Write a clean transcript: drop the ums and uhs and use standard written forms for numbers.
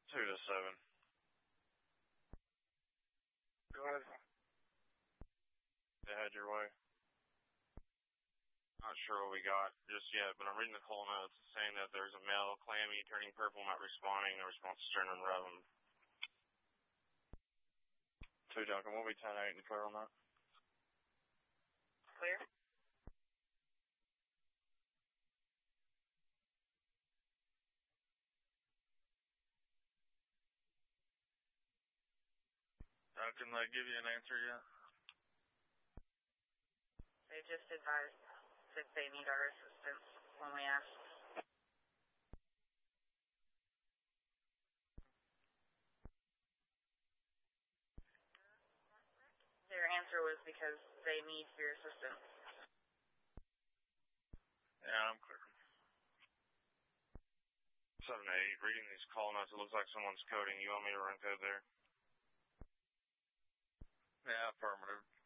2 to 7. Go ahead. They had your way. Not sure what we got just yet, but I'm reading the call notes saying that there's a male, clammy, turning purple, not responding. The response is turning red. 2 Duncan, we'll be 10-8 and clear on that. Clear. Duncan, they give you an answer yet? They just advised that they need our assistance when we asked. Their answer was because they need your assistance. Yeah, I'm clear. 7-8, reading these call notes, it looks like someone's coding. You want me to run code there? Yeah, affirmative.